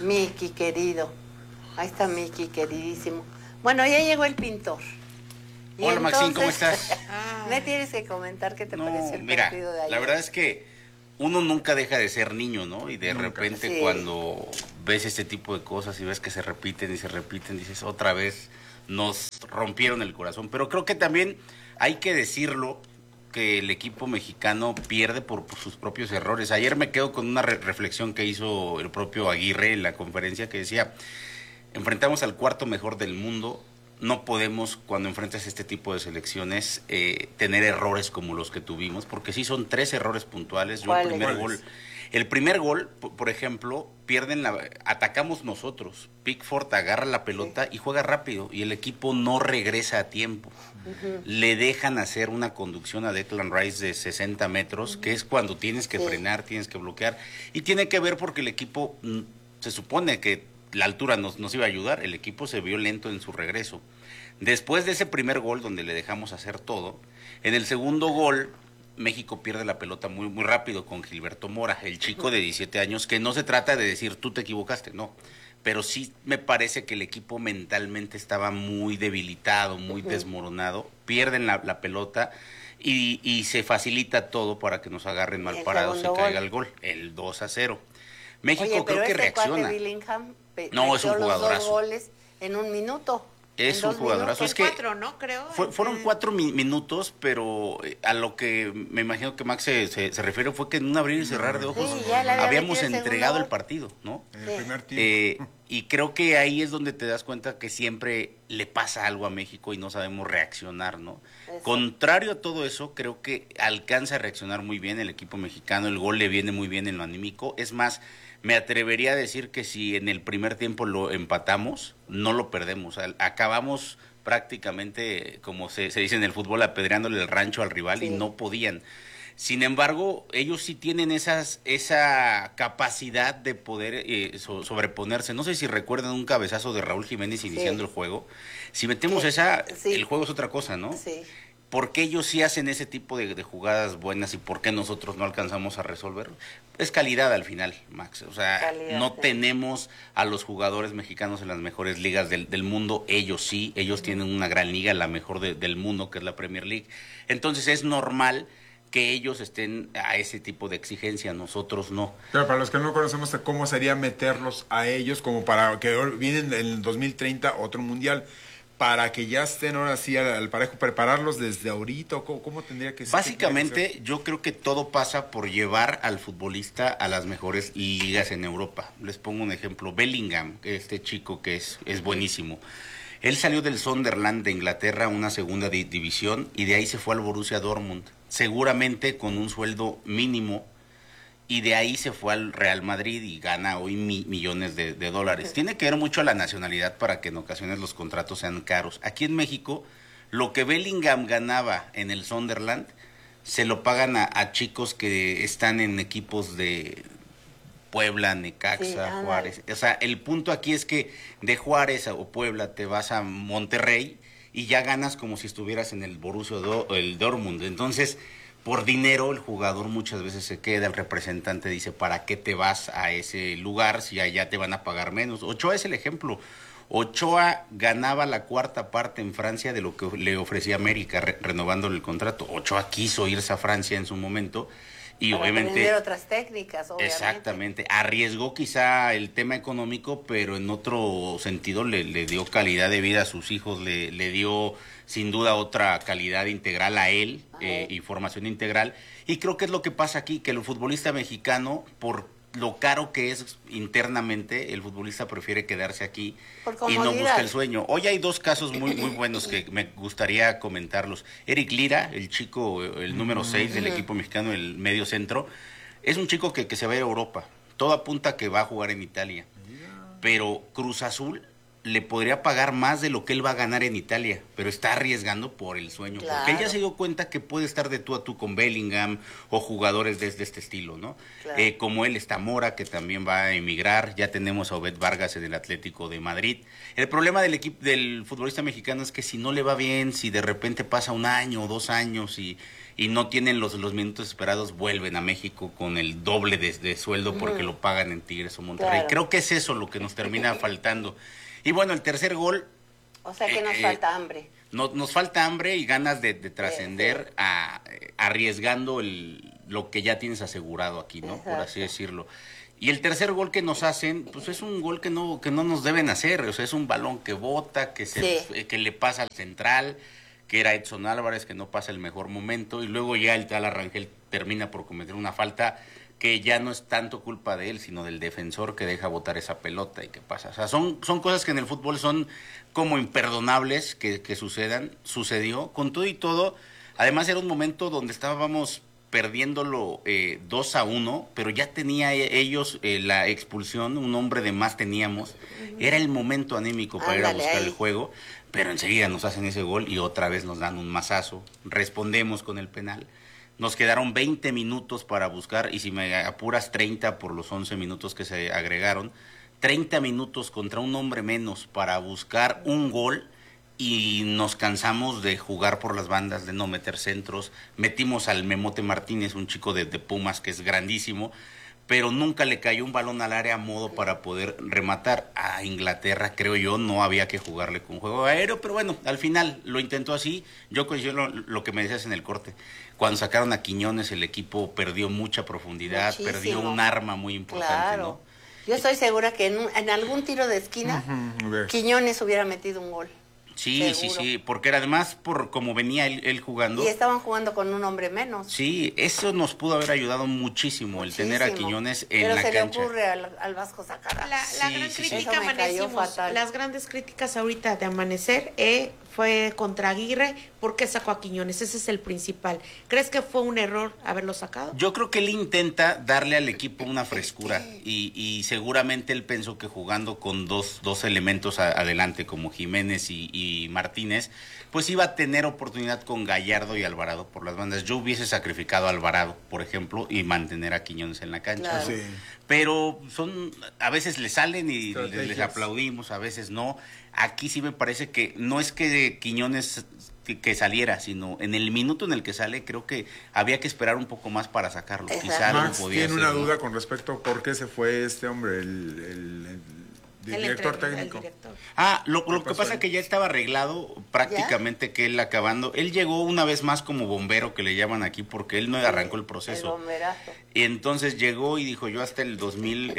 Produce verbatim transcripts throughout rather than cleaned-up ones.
Miki, querido. Ahí está Miki, queridísimo. Bueno, ya llegó el pintor. Y Hola, entonces, Maxine, ¿cómo estás? Me tienes que comentar qué te no, pareció el mira, partido de ayer. La verdad es que uno nunca deja de ser niño, ¿no? Y de nunca. repente sí. cuando ves este tipo de cosas y ves que se repiten y se repiten, dices, otra vez nos rompieron el corazón. Pero creo que también hay que decirlo, que el equipo mexicano pierde por, por sus propios errores. Ayer me quedo con una re reflexión que hizo el propio Aguirre en la conferencia, que decía, enfrentamos al cuarto mejor del mundo, no podemos, cuando enfrentas este tipo de selecciones, eh, tener errores como los que tuvimos, porque sí son tres errores puntuales. Yo el primer gol, el primer gol, por ejemplo, pierden la, atacamos nosotros, Pickford agarra la pelota sí. y juega rápido, y el equipo no regresa a tiempo. Uh-huh. Le dejan hacer una conducción a Declan Rice de sesenta metros, uh-huh. que es cuando tienes que sí. frenar, tienes que bloquear, y tiene que ver porque el equipo, se supone que la altura nos, nos iba a ayudar, el equipo se vio lento en su regreso. Después de ese primer gol donde le dejamos hacer todo, en el segundo gol México pierde la pelota muy muy rápido con Gilberto Mora, el chico de diecisiete años, que no se trata de decir tú te equivocaste, no, pero sí me parece que el equipo mentalmente estaba muy debilitado, muy uh-huh. desmoronado, pierden la, la pelota y, y se facilita todo para que nos agarren mal parados y caiga gol. el gol, el dos a cero. México Oye, creo que reacciona. Billingham no, es un jugadorazo. Los dos goles en un minuto. Es un jugadorazo. Es que cuatro, ¿no? Creo. Fue, fueron cuatro mi minutos, pero a lo que me imagino que Max se, se, se refiere fue que en un abrir y cerrar de ojos sí, habíamos entregado el partido, ¿no? En el primer tiempo. Eh, y creo que ahí es donde te das cuenta que siempre le pasa algo a México y no sabemos reaccionar, ¿no? Eso. Contrario a todo eso, creo que alcanza a reaccionar muy bien el equipo mexicano, el gol le viene muy bien en lo anímico. Es más, me atrevería a decir que si en el primer tiempo lo empatamos, no lo perdemos. Acabamos prácticamente, como se, se dice en el fútbol, apedreándole el rancho al rival sí. y no podían. Sin embargo, ellos sí tienen esas, esa capacidad de poder eh, so, sobreponerse. No sé si recuerdan un cabezazo de Raúl Jiménez iniciando sí. el juego. Si metemos sí. esa, sí. el juego es otra cosa, ¿no? Sí. ¿Por qué ellos sí hacen ese tipo de, de jugadas buenas y por qué nosotros no alcanzamos a resolver? Es calidad al final, Max. O sea, calidad, no sí. tenemos a los jugadores mexicanos en las mejores ligas del, del mundo. Ellos sí, ellos uh-huh. tienen una gran liga, la mejor de, del mundo, que es la Premier League. Entonces es normal que ellos estén a ese tipo de exigencia, nosotros no. Pero para los que no conocemos cómo sería meterlos a ellos, como para que vienen en el dos mil treinta otro mundial, para que ya estén ahora sí al, al parejo, prepararlos desde ahorita, ¿cómo, cómo tendría que ser? Básicamente, que yo creo que todo pasa por llevar al futbolista a las mejores ligas en Europa. Les pongo un ejemplo, Bellingham, este chico que es, es buenísimo. Él salió del Sunderland de Inglaterra a una segunda di división y de ahí se fue al Borussia Dortmund, seguramente con un sueldo mínimo, y de ahí se fue al Real Madrid y gana hoy mi, millones de, de dólares. Sí. Tiene que ver mucho la nacionalidad para que en ocasiones los contratos sean caros. Aquí en México, lo que Bellingham ganaba en el Sunderland, se lo pagan a, a chicos que están en equipos de Puebla, Necaxa, sí, ah, Juárez. O sea, el punto aquí es que de Juárez o Puebla te vas a Monterrey y ya ganas como si estuvieras en el Borussia Do, el Dortmund. Entonces, por dinero el jugador muchas veces se queda, el representante dice, ¿para qué te vas a ese lugar si allá te van a pagar menos? Ochoa es el ejemplo. Ochoa ganaba la cuarta parte en Francia de lo que le ofrecía América, re renovándole el contrato. Ochoa quiso irse a Francia en su momento y para obviamente... aprender otras técnicas, obviamente. Exactamente. Arriesgó quizá el tema económico, pero en otro sentido le, le dio calidad de vida a sus hijos, le, le dio sin duda otra calidad integral a él eh, y formación integral. Y creo que es lo que pasa aquí, que el futbolista mexicano, por lo caro que es internamente, el futbolista prefiere quedarse aquí y no busca el sueño. Hoy hay dos casos muy muy buenos que me gustaría comentarlos. Eric Lira, el chico, el número seis del equipo mexicano, el medio centro, es un chico que, que se va a ir a Europa. Todo apunta que va a jugar en Italia. Pero Cruz Azul le podría pagar más de lo que él va a ganar en Italia, pero está arriesgando por el sueño, claro. Porque él ya se dio cuenta que puede estar de tú a tú con Bellingham o jugadores de, de este estilo, ¿no? Claro. Eh, como él está Mora, que también va a emigrar, ya tenemos a Obed Vargas en el Atlético de Madrid. El problema del equipo del futbolista mexicano es que si no le va bien, si de repente pasa un año o dos años y, y no tienen los, los minutos esperados, vuelven a México con el doble de, de sueldo porque lo pagan en Tigres o Monterrey. Claro. Creo que es eso lo que nos termina faltando. Y bueno, el tercer gol... O sea que eh, nos eh, falta hambre. No, nos falta hambre y ganas de, de trascender sí, sí. a, arriesgando el, lo que ya tienes asegurado aquí, ¿no? Exacto. Por así decirlo. Y el tercer gol que nos hacen, pues es un gol que no que no nos deben hacer, o sea, es un balón que bota, que se sí. que le pasa al central, que era Edson Álvarez, que no pasa el mejor momento, y luego ya el tal Rangel termina por cometer una falta que ya no es tanto culpa de él, sino del defensor que deja botar esa pelota y que pasa. O sea, son, son cosas que en el fútbol son como imperdonables que, que sucedan, sucedió, con todo y todo. Además era un momento donde estábamos perdiéndolo eh, dos a uno, pero ya tenía ellos eh, la expulsión, un hombre de más teníamos. Era el momento anímico para Ándale, ir a buscar ahí. el juego, pero enseguida nos hacen ese gol y otra vez nos dan un mazazo. Respondemos con el penal. Nos quedaron veinte minutos para buscar, y si me apuras treinta por los once minutos que se agregaron, treinta minutos contra un hombre menos para buscar un gol, y nos cansamos de jugar por las bandas, de no meter centros. Metimos al Memote Martínez, un chico de, de Pumas que es grandísimo, pero nunca le cayó un balón al área a modo para poder rematar. A Inglaterra, creo yo, no había que jugarle con juego aéreo, pero bueno, al final lo intentó así. Yo coincido lo, lo que me decías en el corte. Cuando sacaron a Quiñones, el equipo perdió mucha profundidad, Muchísimo. perdió un arma muy importante, claro. ¿no? Yo estoy segura que en, un, en algún tiro de esquina, uh-huh. Quiñones hubiera metido un gol. Sí, Seguro. sí, sí, porque era además por como venía él, él jugando. Y estaban jugando con un hombre menos. Sí, eso nos pudo haber ayudado muchísimo, muchísimo. el tener a Quiñones en Pero la se cancha. le ocurre al, al Vasco Sacara. La, la sí, gran sí, crítica, sí. amanecimos, las grandes críticas ahorita de Amanecer eh, fue contra Aguirre. ¿Por qué sacó a Quiñones? Ese es el principal. ¿Crees que fue un error haberlo sacado? Yo creo que él intenta darle al equipo una frescura y, y seguramente él pensó que jugando con dos, dos elementos a, adelante como Jiménez y, y Martínez, pues iba a tener oportunidad con Gallardo y Alvarado por las bandas. Yo hubiese sacrificado a Alvarado, por ejemplo, y mantener a Quiñones en la cancha. Claro. Sí. Pero son, a veces le salen y les, les aplaudimos, a veces no. Aquí sí me parece que no es que Quiñones que saliera, sino en el minuto en el que sale, creo que había que esperar un poco más para sacarlo. Exacto. Quizá Max no podía tiene ser, una ¿no? duda con respecto a por qué se fue este hombre, el, el, el, el director entre, técnico. El director. Ah, lo, lo que pasa es que ya estaba arreglado prácticamente ¿Ya? que él acabando. Él llegó una vez más como bombero, que le llaman aquí, porque él no arrancó el proceso. El bomberazo. Y entonces llegó y dijo yo hasta el dos mil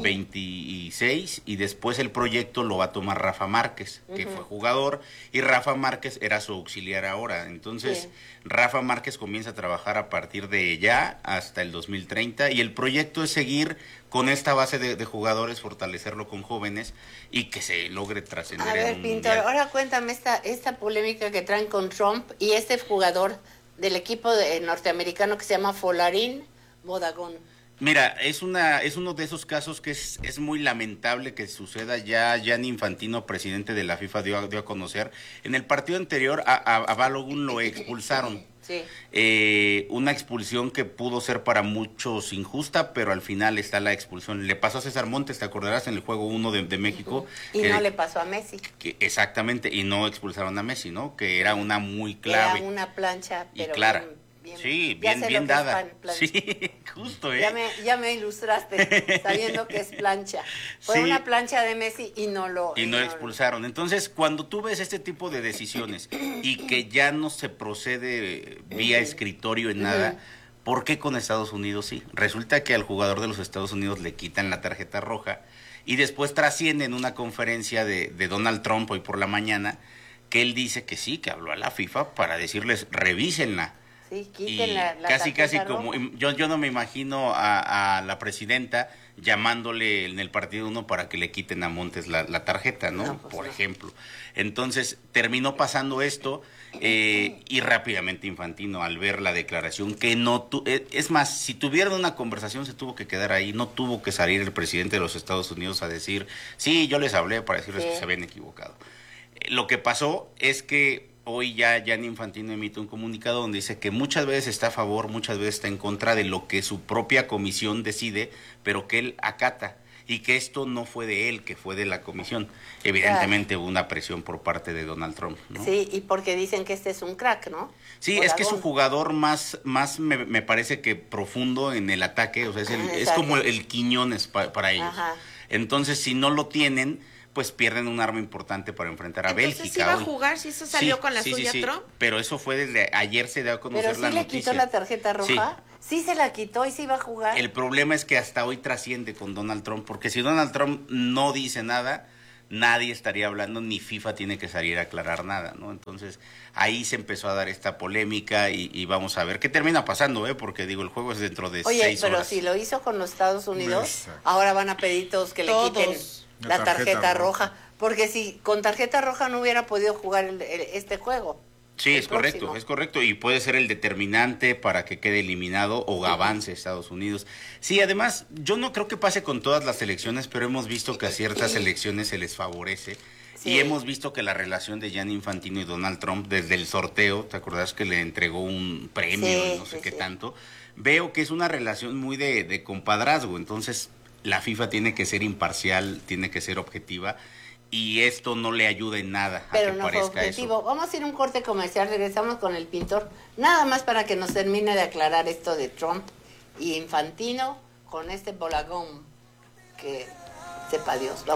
veintiséis y después el proyecto lo va a tomar Rafa Márquez, que uh-huh. fue jugador, y Rafa Márquez era su auxiliar ahora. Entonces sí. Rafa Márquez comienza a trabajar a partir de ya hasta el dos mil treinta y el proyecto es seguir con esta base de, de jugadores, fortalecerlo con jóvenes y que se logre trascender. A ver, en un Pintor, mundial. ahora cuéntame esta, esta polémica que traen con Trump y este jugador del equipo de, norteamericano que se llama Folarín Bodagón. Mira, es una es uno de esos casos que es, es muy lamentable que suceda. Ya Gianni Infantino, presidente de la FIFA, dio, dio a conocer. En el partido anterior a, a, a Balogun lo expulsaron. Sí. Eh, una expulsión que pudo ser para muchos injusta, pero al final está la expulsión. Le pasó a César Montes, te acordarás, en el juego uno de, de México. Y que, no le pasó a Messi. Que, exactamente, y no expulsaron a Messi, ¿no? Que era una muy clave. Era una plancha, pero y clara. Bien, bien, sí, bien, bien dada. Plan, sí, justo, ¿eh? Ya me, ya me ilustraste, sabiendo que es plancha. Fue sí. una plancha de Messi y no lo... Y no, no expulsaron. Entonces, cuando tú ves este tipo de decisiones y que ya no se procede vía escritorio en nada, ¿por qué con Estados Unidos sí? Resulta que al jugador de los Estados Unidos le quitan la tarjeta roja y después trasciende en una conferencia de, de Donald Trump hoy por la mañana que él dice que sí, que habló a la FIFA para decirles, revísenla. Sí, quiten la, la casi casi roja. como yo yo no me imagino a, a la presidenta llamándole en el partido uno para que le quiten a Montes la, la tarjeta, ¿no? no pues Por no. ejemplo. Entonces terminó pasando esto eh, y rápidamente Infantino al ver la declaración que no tu, es más, si tuvieron una conversación se tuvo que quedar ahí, no tuvo que salir el presidente de los Estados Unidos a decir sí, yo les hablé para decirles sí. que se habían equivocado. Eh, lo que pasó es que hoy ya Gianni Infantino emite un comunicado donde dice que muchas veces está a favor, muchas veces está en contra de lo que su propia comisión decide, pero que él acata. y que esto no fue de él, que fue de la comisión. Evidentemente claro. hubo una presión por parte de Donald Trump, ¿no? Sí, y porque dicen que este es un crack, ¿no? Sí, Volador. Es que es un jugador más, más me, me parece que profundo en el ataque, o sea, es, el, es como el Quiñones pa, para ellos. Ajá. Entonces, si no lo tienen, pues pierden un arma importante para enfrentar a Entonces, Bélgica. ¿sí iba a jugar? ¿Si eso salió sí, con la sí, suya sí, sí. Trump? Pero eso fue desde ayer se dio a conocer ¿Pero sí la le noticia. quitó la tarjeta roja? Sí. sí se la quitó y sí iba a jugar. El problema es que hasta hoy trasciende con Donald Trump, porque si Donald Trump no dice nada, nadie estaría hablando, ni FIFA tiene que salir a aclarar nada, ¿no? Entonces, ahí se empezó a dar esta polémica y, y vamos a ver qué termina pasando, ¿eh? Porque, digo, el juego es dentro de Oye, seis pero horas. si lo hizo con los Estados Unidos, Exacto. ahora van a pedir todos que Todos. le quiten la, la tarjeta, tarjeta roja. roja. Porque si con tarjeta roja no hubiera podido jugar el, el, este juego. Sí, es próximo. correcto, es correcto. Y puede ser el determinante para que quede eliminado o avance Estados Unidos. Sí, además, yo no creo que pase con todas las elecciones, pero hemos visto que a ciertas elecciones se les favorece. Sí. Y hemos visto que la relación de Gianni Infantino y Donald Trump desde el sorteo, ¿te acuerdas que le entregó un premio sí, y no sé sí, qué sí. tanto? Veo que es una relación muy de, de compadrazgo, entonces la FIFA tiene que ser imparcial, tiene que ser objetiva. Y esto no le ayuda en nada a Pero que no parezca fue objetivo. eso. Vamos a ir a un corte comercial, regresamos con el pintor, nada más para que nos termine de aclarar esto de Trump y Infantino con este bolagón que sepa Dios. Vamos.